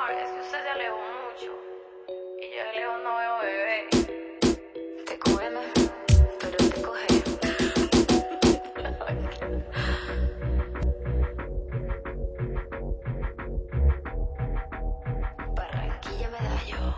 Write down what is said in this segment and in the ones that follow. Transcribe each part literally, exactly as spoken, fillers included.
amor, es que usted se alejó mucho. Y yo de lejos no veo bebé. Te cógeme, pero te coge. Barranquilla Medallo.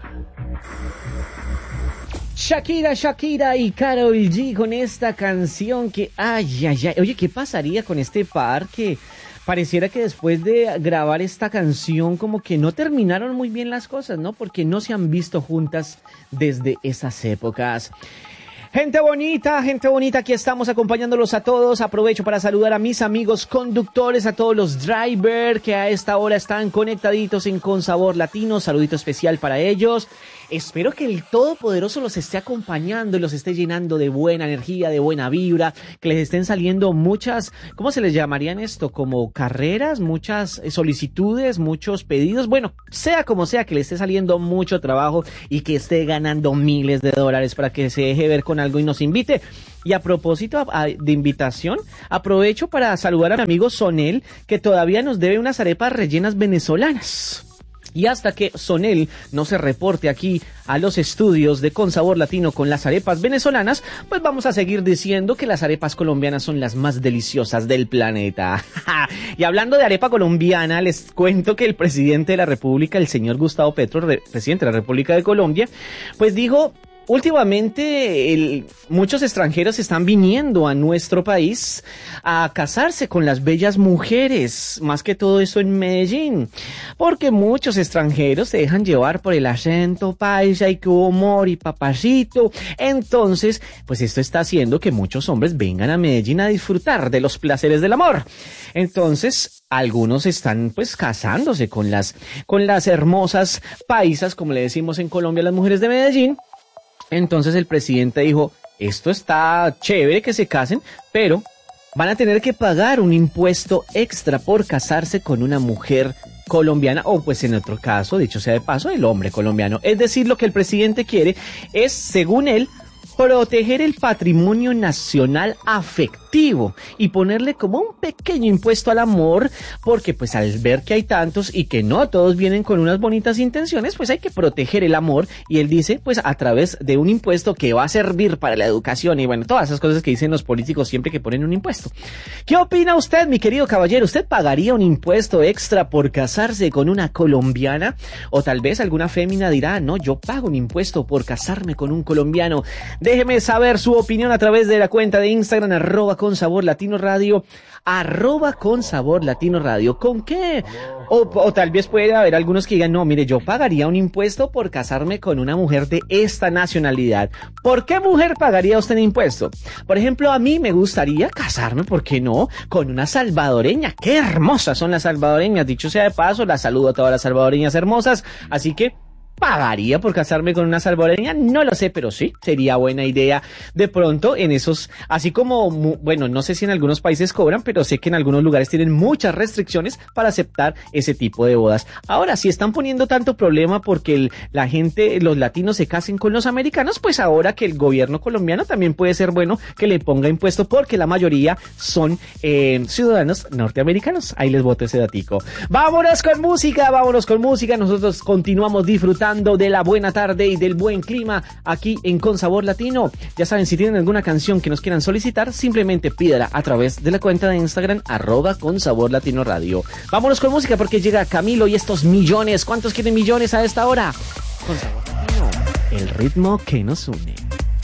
Shakira, Shakira y Karol G con esta canción que, ay, ay, ay, oye, ¿qué pasaría con este par que pareciera que después de grabar esta canción como que no terminaron muy bien las cosas, ¿no? Porque no se han visto juntas desde esas épocas. Gente bonita, gente bonita, aquí estamos acompañándolos a todos. Aprovecho para saludar a mis amigos conductores, a todos los drivers que a esta hora están conectaditos en Con Sabor Latino. Saludito especial para ellos. Espero que el Todopoderoso los esté acompañando y los esté llenando de buena energía, de buena vibra, que les estén saliendo muchas, ¿cómo se les llamarían esto? Como carreras, muchas solicitudes, muchos pedidos. Bueno, sea como sea, que le esté saliendo mucho trabajo y que esté ganando miles de dólares para que se deje ver con algo y nos invite. Y a propósito de invitación, aprovecho para saludar a mi amigo Sonel, que todavía nos debe unas arepas rellenas venezolanas. Y hasta que Sonel no se reporte aquí a los estudios de Con Sabor Latino con las arepas venezolanas, pues vamos a seguir diciendo que las arepas colombianas son las más deliciosas del planeta. Y hablando de arepa colombiana, les cuento que el presidente de la República, el señor Gustavo Petro, re- presidente de la República de Colombia, pues dijo: últimamente el, muchos extranjeros están viniendo a nuestro país a casarse con las bellas mujeres, más que todo eso en Medellín, porque muchos extranjeros se dejan llevar por el acento paisa y que humor y papacito. Entonces, pues esto está haciendo que muchos hombres vengan a Medellín a disfrutar de los placeres del amor. Entonces, algunos están pues casándose con las, con las hermosas paisas, como le decimos en Colombia, las mujeres de Medellín. Entonces el presidente dijo: esto está chévere que se casen, pero van a tener que pagar un impuesto extra por casarse con una mujer colombiana, o pues en otro caso, dicho sea de paso, el hombre colombiano. Es decir, lo que el presidente quiere es, según él, proteger el patrimonio nacional afectivo y ponerle como un pequeño impuesto al amor, porque pues al ver que hay tantos y que no todos vienen con unas bonitas intenciones, pues hay que proteger el amor. Y él dice, pues a través de un impuesto que va a servir para la educación y bueno, todas esas cosas que dicen los políticos siempre que ponen un impuesto. ¿Qué opina usted, mi querido caballero? ¿Usted pagaría un impuesto extra por casarse con una colombiana? O tal vez alguna fémina dirá: no, yo pago un impuesto por casarme con un colombiano. Déjeme saber su opinión a través de la cuenta de Instagram, arroba con sabor latino radio, arroba con sabor latino radio. ¿Con qué? O, o tal vez puede haber algunos que digan: no, mire, yo pagaría un impuesto por casarme con una mujer de esta nacionalidad. ¿Por qué mujer pagaría usted un impuesto? Por ejemplo, a mí me gustaría casarme, ¿por qué no?, con una salvadoreña. ¡Qué hermosas son las salvadoreñas! Dicho sea de paso, las saludo a todas las salvadoreñas hermosas, así que ¿pagaría por casarme con una salvadoreña? No lo sé, pero sí, sería buena idea. De pronto, en esos, así como, bueno, no sé si en algunos países cobran, pero sé que en algunos lugares tienen muchas restricciones para aceptar ese tipo de bodas. Ahora, si están poniendo tanto problema porque el, la gente, los latinos se casen con los americanos, pues ahora que el gobierno colombiano también puede ser bueno que le ponga impuesto, porque la mayoría son eh, ciudadanos norteamericanos. Ahí les boto ese datico. Vámonos con música, vámonos con música. Nosotros continuamos disfrutando de la buena tarde y del buen clima aquí en Con Sabor Latino. Ya saben, si tienen alguna canción que nos quieran solicitar, simplemente pídala a través de la cuenta de Instagram, arroba Con Sabor Latino Radio. Vámonos con música porque llega Camilo y estos millones. ¿Cuántos quieren millones a esta hora? Con Sabor Latino, el ritmo que nos une.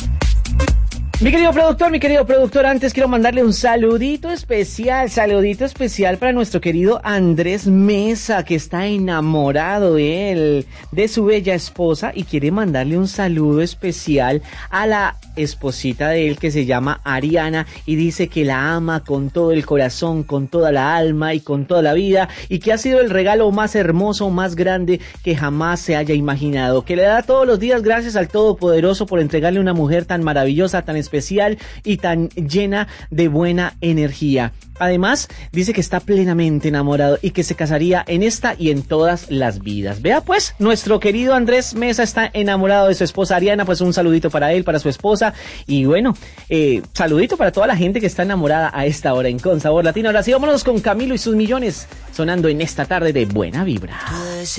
Mi querido productor, mi querido productor, antes quiero mandarle un saludito especial, saludito especial para nuestro querido Andrés Mesa, que está enamorado de él, de su bella esposa, y quiere mandarle un saludo especial a la esposita de él, que se llama Ariana, y dice que la ama con todo el corazón, con toda la alma y con toda la vida, y que ha sido el regalo más hermoso, más grande que jamás se haya imaginado, que le da todos los días gracias al Todopoderoso por entregarle una mujer tan maravillosa, tan especial y tan llena de buena energía. Además, dice que está plenamente enamorado y que se casaría en esta y en todas las vidas. Vea pues, nuestro querido Andrés Mesa está enamorado de su esposa Ariana. Pues un saludito para él, para su esposa. Y bueno, eh, saludito para toda la gente que está enamorada a esta hora en Con Sabor Latino. Ahora sí, vámonos con Camilo y sus millones, sonando en esta tarde de buena vibra.